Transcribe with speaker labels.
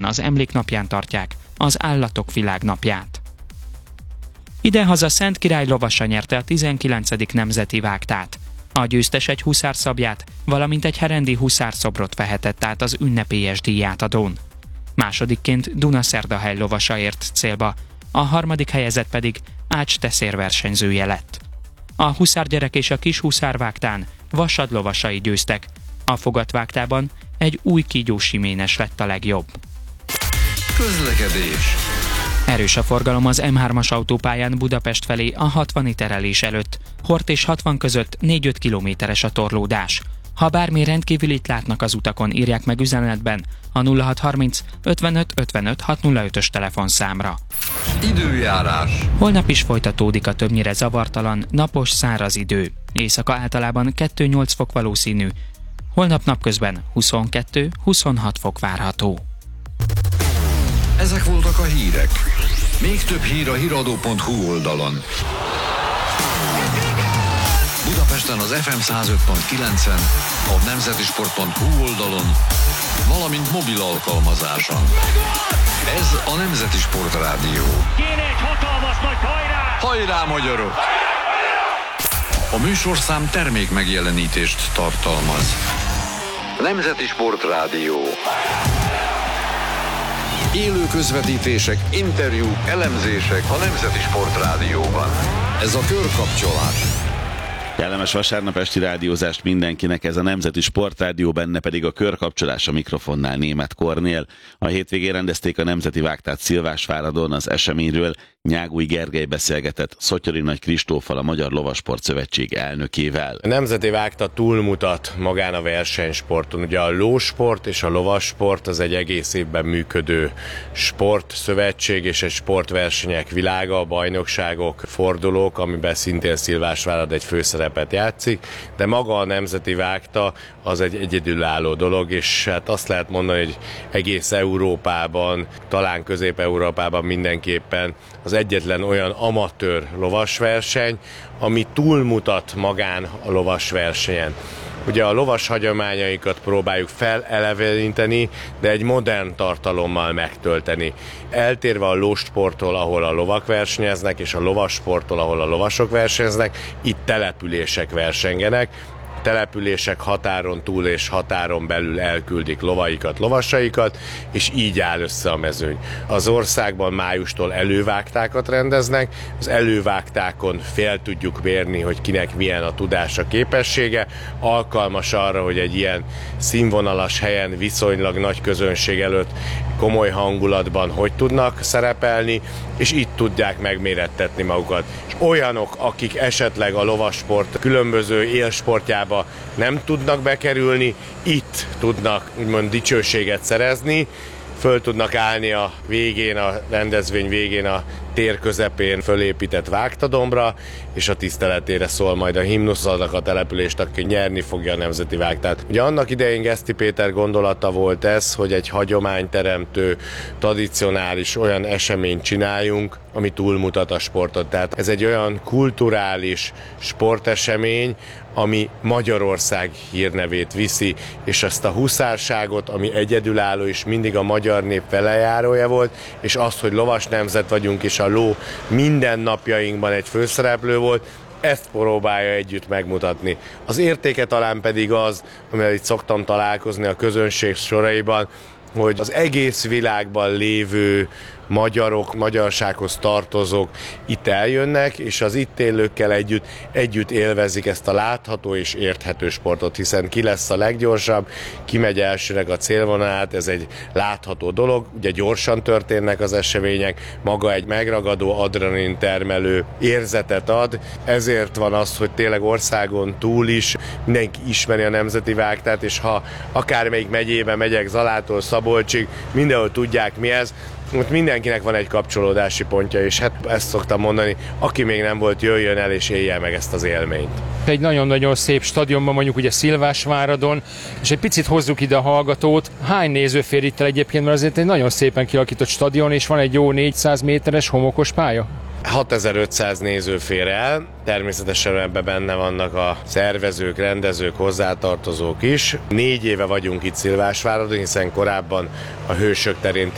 Speaker 1: az emléknapján tartják az Állatok Világnapját. Idehaza Szent Király lovasa nyerte a 19. nemzeti vágtát. A győztes egy huszárszabját, valamint egy herendi huszárszobrot vehetett át az ünnepélyes díjátadón. Másodikként Dunaszerdahely lovasa ért célba, a harmadik helyezett pedig Ács Teszér versenyzője lett. A huszárgyerek és a kis huszárvágtán Vasad lovasai győztek, a fogatvágtában egy új kígyó siménes lett a legjobb.
Speaker 2: Közlekedés.
Speaker 1: Erős a forgalom az M3-as autópályán Budapest felé a 60 terelés előtt. Hort és 60 között 4-5 kilométeres a torlódás. Ha bármi rendkívülit látnak az utakon, írják meg üzenetben a 0630 55 55 605-ös telefonszámra.
Speaker 2: Időjárás.
Speaker 1: Holnap is folytatódik a többnyire zavartalan, napos, száraz idő. Éjszaka általában 2-8 fok valószínű. Holnap napközben 22-26 fok várható.
Speaker 2: Ezek voltak a hírek. Még több hír a hiradó.hu oldalon. Budapesten az FM 105.9-en, a nemzetisport.hu oldalon, valamint mobil alkalmazáson. Ez a Nemzeti Sport Rádió.
Speaker 3: Kéne egy hatalmas nagy hajrá!
Speaker 2: Hajrá, magyarok! A műsorszám termék megjelenítést tartalmaz. Nemzeti Sport Rádió. Élő közvetítések, interjúk, elemzések a Nemzeti Sport Rádióban. Ez a körkapcsolás.
Speaker 4: Kellemes vasárnap esti rádiózást mindenkinek, ez a Nemzeti Sportrádió, benne pedig a körkapcsolás, a mikrofonnál Németh Kornél. A hétvégén rendezték a Nemzeti Vágtát Szilvásváradon. Az eseményről Nyágúj Gergely beszélgetett Szotyori Nagy Kristóffal, a Magyar Lovasport Szövetség elnökével.
Speaker 5: A Nemzeti Vágta túlmutat magán a versenysporton. Ugye a lósport és a lovasport az egy egész évben működő sportszövetség és egy sportversenyek világa, bajnokságok, fordulók, amiben szintén Szilvásvárad egy főszerepet játszik, de maga a Nemzeti Vágta az egy egyedülálló dolog, és hát azt lehet mondani, hogy egész Európában, talán Közép-Európában mindenképpen az egyetlen olyan amatőr lovasverseny, ami túlmutat magán a lovasversenyen. Ugye a lovas hagyományaikat próbáljuk feleleveníteni, de egy modern tartalommal megtölteni. Eltérve a lósporttól, ahol a lovak versenyeznek, és a lovasporttól, ahol a lovasok versenyeznek, itt települések versengenek. Települések határon túl és határon belül elküldik lovaikat, lovasaikat, és így áll össze a mezőny. Az országban májustól elővágtákat rendeznek, az elővágtákon fel tudjuk mérni, hogy kinek milyen a tudása, képessége, alkalmas arra, hogy egy ilyen színvonalas helyen viszonylag nagy közönség előtt komoly hangulatban hogy tudnak szerepelni, és itt tudják megmérettetni magukat. És olyanok, akik esetleg a lovasport különböző élsportjába nem tudnak bekerülni, itt tudnak úgymond dicsőséget szerezni, föl tudnak állni a végén, a rendezvény végén a tér közepén fölépített vágtadombra, és a tiszteletére szól majd a himnusz annak a települést, aki nyerni fogja a Nemzeti Vágtát. Ugye annak idején Geszti Péter gondolata volt ez, hogy egy hagyományteremtő, tradicionális olyan eseményt csináljunk, ami túlmutat a sportot. Tehát ez egy olyan kulturális sportesemény, ami Magyarország hírnevét viszi, és ezt a huszárságot, ami egyedülálló és mindig a magyar nép velejárója volt, és azt, hogy lovas nemzet vagyunk, és a ló mindennapjainkban egy főszereplő volt, ezt próbálja együtt megmutatni. Az értéke talán pedig az, amivel itt szoktam találkozni a közönség soraiban, hogy az egész világban lévő magyarok, magyarsághoz tartozók itt eljönnek, és az itt élőkkel együtt élvezik ezt a látható és érthető sportot, hiszen ki lesz a leggyorsabb, ki megy elsőnek a célvonalát, ez egy látható dolog, ugye gyorsan történnek az események, maga egy megragadó adrenalin termelő érzetet ad, ezért van az, hogy tényleg országon túl is mindenki ismeri a Nemzeti Vágtát, és ha akármelyik megyébe megyek, Zalától Szabolcsig, mindenhol tudják mi ez, ott mindenkinek van egy kapcsolódási pontja, és hát ezt szoktam mondani, aki még nem volt, jöjjön el és élje meg ezt az élményt.
Speaker 6: Egy nagyon-nagyon szép stadionban, mondjuk ugye Szilvásváradon, és egy picit hozzuk ide a hallgatót. Hány néző fér itt el egyébként, mert azért egy nagyon szépen kialakított stadion, és van egy jó 400 méteres homokos pálya?
Speaker 5: 6500 néző fér el, természetesen ebben benne vannak a szervezők, rendezők, hozzátartozók is. 4 éve vagyunk itt Szilvásváradon, hiszen korábban a Hősök terén